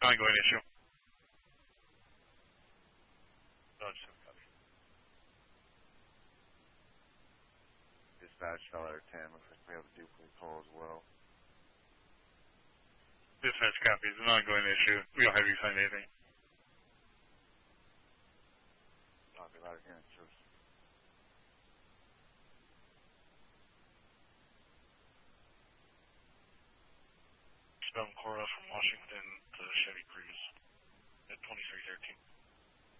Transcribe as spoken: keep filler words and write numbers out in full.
Ongoing issue. Dodge seven copy. Dispatch dollar ten. Looks like we have a duplicate call as well. Dispatch copies, an ongoing issue. We don't have you sign anything. Copy that again. It shows. Spelling Cora from Washington to Chevy Cruise at twenty-three thirteen.